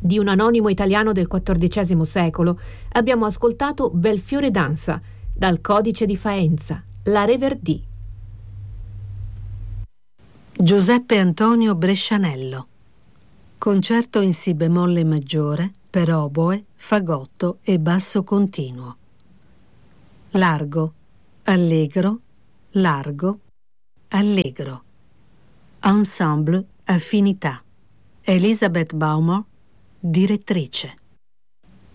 Di un anonimo italiano del XIV secolo abbiamo ascoltato Belfiore danza, dal Codice di Faenza, la Reverdì. Giuseppe Antonio Brescianello. Concerto in si bemolle maggiore per oboe, fagotto e basso continuo. Largo, allegro, largo, allegro. Ensemble Affinità. Elisabeth Baumol, direttrice.